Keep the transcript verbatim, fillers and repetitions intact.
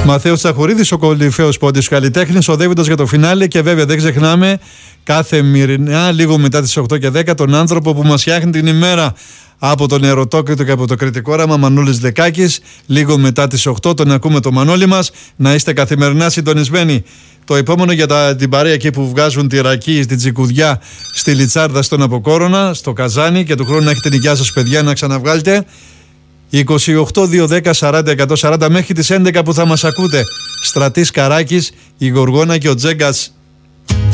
Μαθαίος Τσαχουρίδης, ο κορυφαίος πόντιος καλλιτέχνης, οδεύοντας για το φινάλε. Και βέβαια δεν ξεχνάμε κάθε μυρινά, λίγο μετά τις οκτώ και δέκα, τον άνθρωπο που μας φτιάχνει την ημέρα. Από τον Ερωτόκριτο και από το Κριτικό Όραμα, Μανούλης Λεκάκης. Λίγο μετά τις οκτώ τον ακούμε το Μανώλη μας. Να είστε καθημερινά συντονισμένοι. Το επόμενο για τα, την παρέα εκεί που βγάζουν τη ρακή, στην Τσικουδιά, στη Λιτσάρδα, στον Αποκόρονα, στο Καζάνι, και του χρόνου να έχετε την υγειά σας, παιδιά, να ξαναβγάλετε. είκοσι οκτώ δύο δέκα σαράντα εκατόν σαράντα μέχρι τις έντεκα που θα μας ακούτε. Στρατής Καράκης, η Γοργόνα και ο Τζέγκας